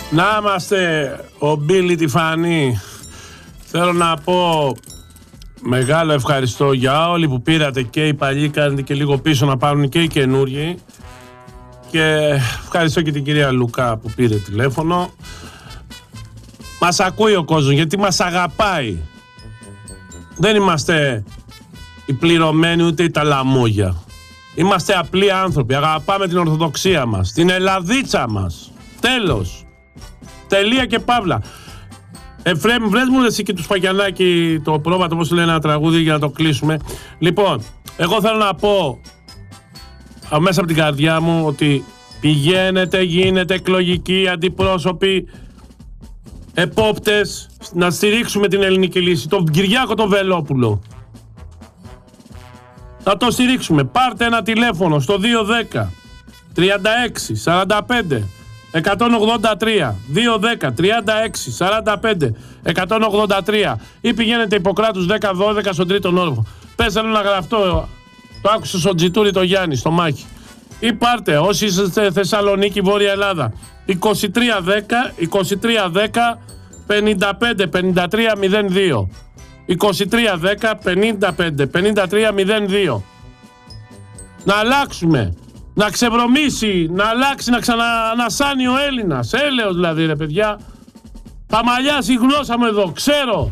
Να είμαστε ο Μπίλι τη Φανή. Θέλω να πω μεγάλο ευχαριστώ για όλοι που πήρατε, και οι παλιοί κάνετε και λίγο πίσω να πάρουν και οι καινούργοι. Και ευχαριστώ και την κυρία Λουκά που πήρε τηλέφωνο. Μας ακούει ο κόσμος γιατί μας αγαπάει. Δεν είμαστε οι πληρωμένοι ούτε οι ταλαμόγια. Είμαστε απλοί άνθρωποι. Αγαπάμε την Ορθοδοξία μας, την Ελλαδίτσα μας. Τέλος. Τελεία και παύλα. Εφραίμ, βρες μου εσύ και του Σπακιανάκη το πρόβατο, όπως λένε, ένα τραγούδι για να το κλείσουμε. Λοιπόν, εγώ θέλω να πω μέσα από την καρδιά μου ότι πηγαίνετε, γίνετε εκλογικοί αντιπρόσωποι, επόπτες, να στηρίξουμε την ελληνική λύση. Τον Κυριάκο τον Βελόπουλο. Θα το στηρίξουμε. Πάρτε ένα τηλέφωνο στο 210 36 45 183 210 36 45 183 ή πηγαίνετε Ιπποκράτους 10-12 στον τρίτον όροφο. Πες θέλω να γραφτώ. Το άκουσα στο Τζιτούρι το Γιάννη στο Μάχη. Ή πάρτε όσοι είστε Θεσσαλονίκη, Βόρεια Ελλάδα, 2310 55 53 02 2310 55 53 02. Να αλλάξουμε, να ξεβρωμίσει, να αλλάξει, να ξανανασάνει ο Έλληνας. Έλεος δηλαδή, ρε παιδιά. Θα μαλλιάσει η γλώσσα μου εδώ, ξέρω.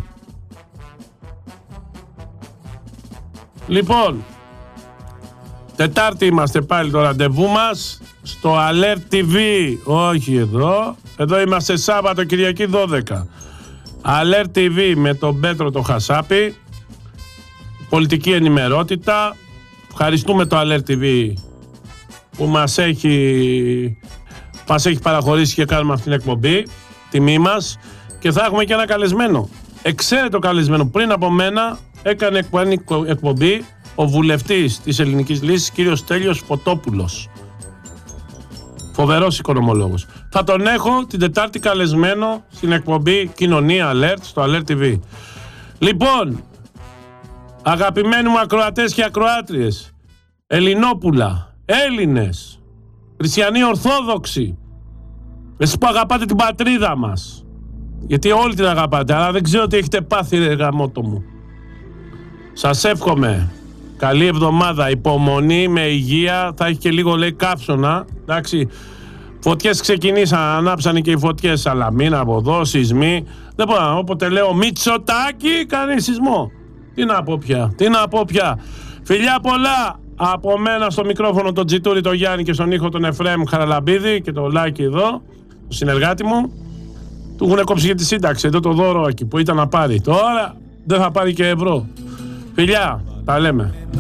Λοιπόν, Τετάρτη είμαστε πάλι το ραντεβού μας στο Alert TV, όχι εδώ. Εδώ είμαστε Σάββατο, Κυριακή 12. Alert TV με τον Πέτρο το Χασάπη. Πολιτική ενημερότητα. Ευχαριστούμε το Alert TV που μας έχει παραχωρήσει και κάνουμε αυτήν την εκπομπή. Τιμή μας. Και θα έχουμε και ένα καλεσμένο. Εξαίρετο καλεσμένο. Πριν από μένα έκανε εκπομπή ο βουλευτής της Ελληνικής Λύσης, κύριος Στέλιος Φωτόπουλος. Φοβερός οικονομολόγος. Θα τον έχω την Τετάρτη καλεσμένο στην εκπομπή Κοινωνία Alert στο Alert TV. Λοιπόν, αγαπημένοι μου ακροατές και ακροάτριες, Ελληνόπουλα, Έλληνες, Χριστιανοί Ορθόδοξοι, εσείς που αγαπάτε την πατρίδα μας, γιατί όλοι την αγαπάτε, αλλά δεν ξέρω τι έχετε πάθει, ρε γαμότο μου. Σας εύχομαι καλή εβδομάδα, υπομονή, με υγεία, θα έχει και λίγο λέει καύσωνα, εντάξει. Φωτιές ξεκινήσαν, ανάψανε και οι φωτιές Σαλαμίνα από εδώ, σεισμοί. Δεν μπορώ, όποτε λέω Μητσοτάκη, κάνει σεισμό. Τι να πω πια. Φιλιά πολλά από μένα στο μικρόφωνο τον Τζιτούρι το Γιάννη και στον ήχο τον Εφραίμ Χαραλαμπίδη και το Λάκη εδώ, το συνεργάτη μου. Του έχουν κόψει για τη σύνταξη, εδώ το δώρο εκεί που ήταν να πάρει. Τώρα δεν θα πάρει και ευρώ. Φιλιά, τα λέμε.